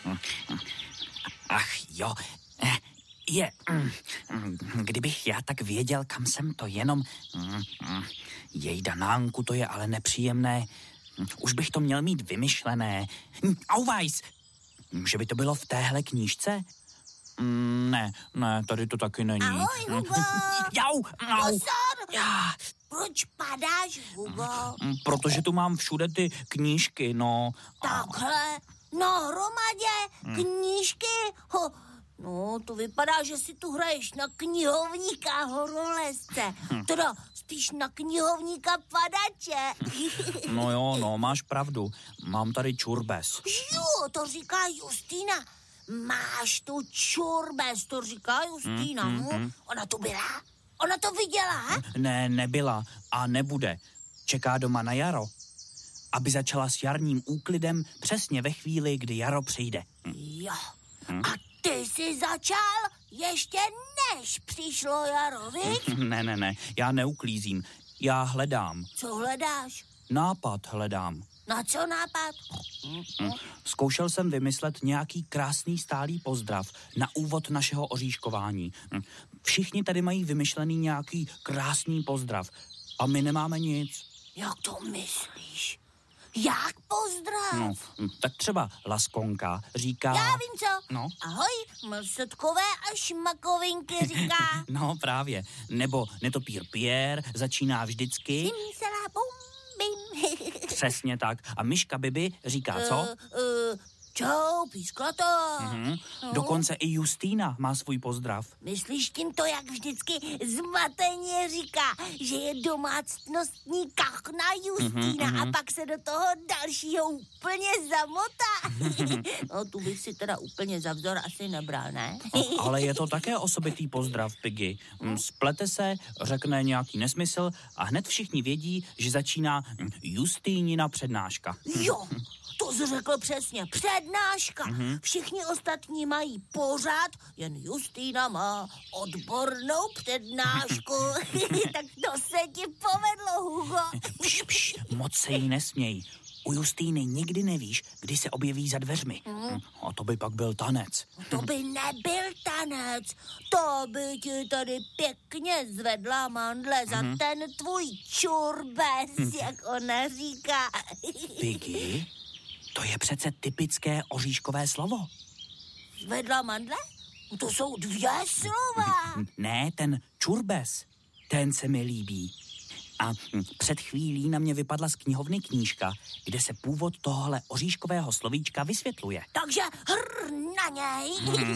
Ach jo, kdybych já tak věděl, kam jsem to jenom... Jejda, Nánku, to je ale nepříjemné. Už bych to měl mít vymyšlené. Auweis! Že by to bylo v téhle knížce? Ne, tady to taky není. Ahoj, Hugo! Jau! Pozor! Proč padáš, Hugo? Protože tu mám všude ty knížky, no. Takhle? Na hromadě? Knížky? No, to vypadá, že si tu hraješ na knihovníka horolezce. Teda spíš na knihovníka padače. No jo, no, máš pravdu. Mám tady čurbes. Jo, to říká Justína. Máš tu čurbes, to říká Justína. Ona tu byla? Ona to viděla? Ne, nebyla a nebude. Čeká doma na jaro. Aby začala s jarním úklidem přesně ve chvíli, kdy jaro přijde. Jo. A ty jsi začal ještě než přišlo jaro, viď? Ne, já neuklízím. Já hledám. Co hledáš? Nápad hledám. Na co nápad? Zkoušel jsem vymyslet nějaký krásný stálý pozdrav na úvod našeho oříškování. Všichni tady mají vymyšlený nějaký krásný pozdrav a my nemáme nic. Jak to myslíš? Jak pozdrav? No, tak třeba Laskonka říká... Já vím co. No. Ahoj, mlsotkové a šmakovinky říká. No právě. Nebo netopír Pierre začíná vždycky... Simsela bum bim. Přesně tak. A myška Bibi říká co? Čau, pískla to. Dokonce i Justína má svůj pozdrav. Myslíš tím to, jak vždycky zmateně říká, že je domácnostní kachna Justína a pak se do toho dalšího úplně zamotá. No, tu bych si teda úplně za vzor asi nebral, ne? Ale je to také osobitý pozdrav, Piggy. Splete se, řekne nějaký nesmysl a hned všichni vědí, že začíná Justínina přednáška. Jo, to jsi řekl přesně. Přednáška. Všichni ostatní mají pořád, jen Justína má odbornou přednášku. Tak to se ti povedlo, Hugo. Pš, moc se jí nesměj. U Justíny nikdy nevíš, kdy se objeví za dveřmi. A to by pak byl tanec. To by nebyl tanec. To by ti tady pěkně zvedla mandle za ten tvůj čurbes, jak ona říká. Piggy? To je přece typické oříškové slovo. Zvedla mandle? To jsou 2 slova. Ne, ten čurbes. Ten se mi líbí. A před chvílí na mě vypadla z knihovny knížka, kde se původ tohohle oříškového slovíčka vysvětluje. Takže hr na něj.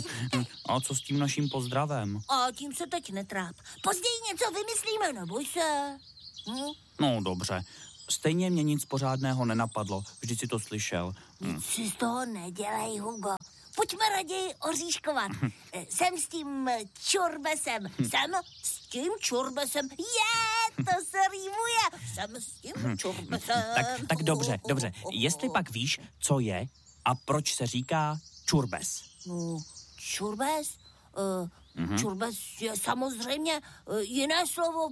A co s tím naším pozdravem? A tím se teď netráp. Později něco vymyslíme, neboj se. No dobře. Stejně mě nic pořádného nenapadlo. Vždyť si to slyšel. Nic si z toho nedělej, Hugo. Pojďme raději oříškovat. Jsem s tím čurbesem. Jsem s tím čurbesem. To se rýmuje. Jsem s tím čurbesem. Tak dobře. Jestli pak víš, co je a proč se říká čurbes? No, čurbes? Čurbes je samozřejmě jiné slovo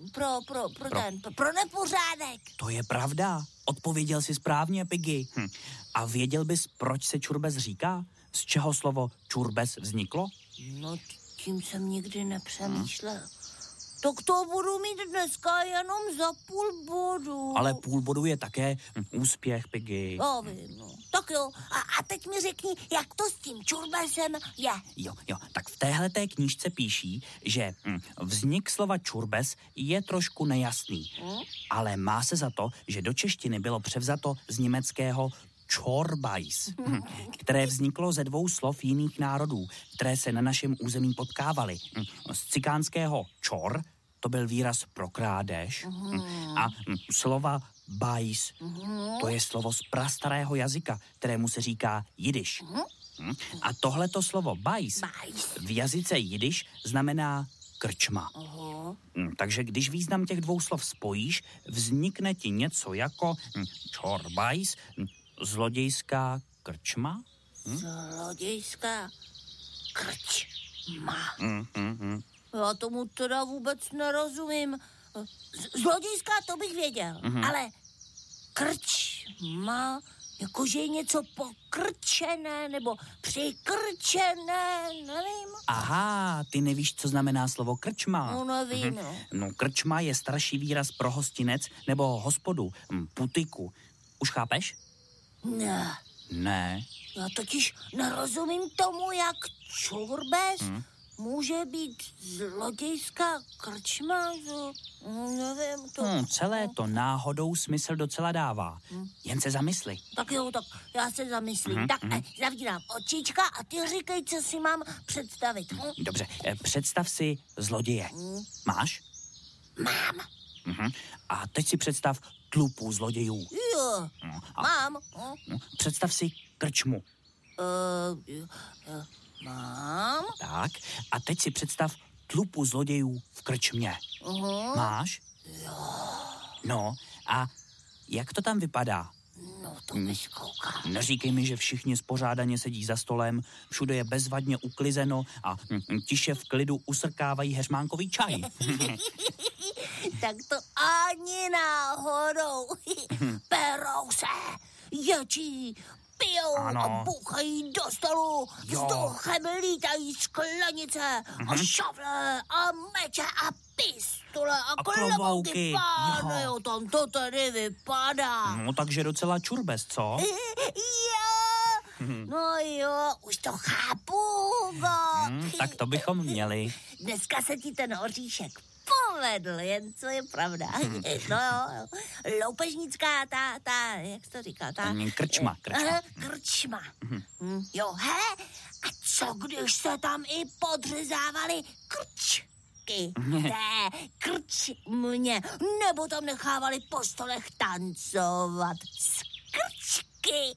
pro nepořádek. To je pravda. Odpověděl jsi správně, Piggy. A věděl bys, proč se čurbes říká? Z čeho slovo čurbes vzniklo? No, tím jsem nikdy nepřemýšlel. Tak to budu mít dneska jenom za půl bodu. Ale půl bodu je také úspěch, Piggy. Já vím, no. Tak jo, a teď mi řekni, jak to s tím čurbesem je. Jo, tak v téhleté knížce píší, že vznik slova čurbes je trošku nejasný. Ale má se za to, že do češtiny bylo převzato z německého Čorbajs, které vzniklo ze 2 slov jiných národů, které se na našem území potkávaly. Z cikánského čor, to byl výraz pro krádež, a slova bajs, to je slovo z prastarého jazyka, kterému se říká jidiš. A tohleto slovo bajs v jazyce jidiš znamená krčma. Takže když význam těch 2 slov spojíš, vznikne ti něco jako čorbajs, zlodějská krčma? Zlodějská krčma. Já tomu teda vůbec nerozumím. Zlodějská to bych věděl, ale krčma, Jakože je něco pokrčené nebo přikrčené, nevím. Aha, ty nevíš, co znamená slovo krčma. No nevím, no. No, krčma je starší výraz pro hostinec nebo hospodu, putiku. Už chápeš? Ne. Ne. Já totiž nerozumím tomu, jak čurbes může být zlodějská krčma, nevím to. Celé to náhodou smysl docela dává. Jen se zamysli. Tak jo, tak já se zamyslím. Zavírám očička a ty říkej, co si mám představit. Dobře, představ si zloděje. Máš? Mám. A teď si představ tlupu zlodějů. Jo, mám. Představ si krčmu. Mám. Tak, a teď si představ tlupu zlodějů v krčmě. Máš? Jo. No, a jak to tam vypadá? No, to vyzkoukám. Neříkej mi, že všichni spořádaně sedí za stolem, všude je bezvadně uklizeno a tiše v klidu usrkávají heřmánkový čaj. Tak to ani náhodou. Perou se, ječí, pijou a bouchají do stolu. Vzduchem lítají sklenice a šavle a meče a pistole a klobouky. Jo, tam to tady vypadá. No, takže docela čurbes, co? Jo, no jo, už to chápu, tak to bychom měli. Dneska se ti ten oříšek povedl, jen co je pravda. No jo, loupežnická, jak to říká, krčma. Krčma. Jo, he? A co, když se tam i podřezávali krčky? Té krčmě, nebo tam nechávali po stolech tancovat s krčky?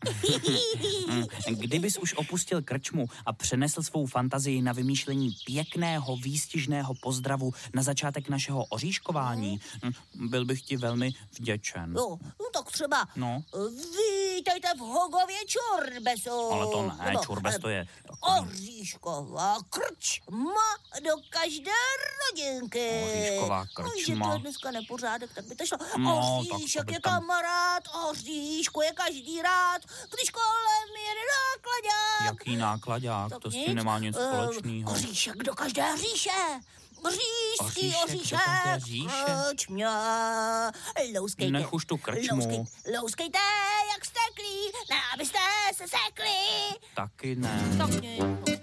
Kdybys už opustil krčmu a přenesl svou fantazii na vymýšlení pěkného, výstižného pozdravu na začátek našeho oříškování, byl bych ti velmi vděčen. No tak třeba vítejte v Hogově čurbesu. Ale to ne, čurbes to je oříšková krčma do každé rodinky. Oříšková krčma. Že to je dneska nepořádek, tak by to šlo. Oříšek je tam... kamarád, oříšku je každý rád, když kolem jede náklaďák. Jaký náklaďák? To s tím nemá nic společného. Oříšek do každé říše. Říšský oříšek, krčmě, louskejte. Nech už tu krčmu. Louskejte, jak steklí, ne, abyste se sekli. Taky ne. Tak ne.